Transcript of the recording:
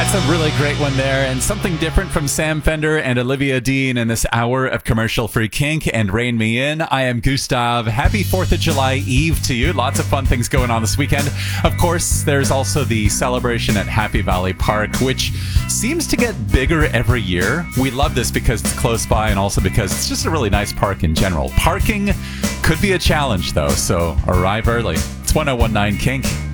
That's a really great one there, and something different from Sam Fender and Olivia Dean in this hour of commercial-free kink and Rein Me In. I am Gustav. Happy 4th of July Eve to you. Lots of fun things going on this weekend. Of course, there's also the celebration at Happy Valley Park, which seems to get bigger every year. We love this because it's close by and also because it's just a really nice park in general. Parking could be a challenge, though, so arrive early. It's 1019 Kink.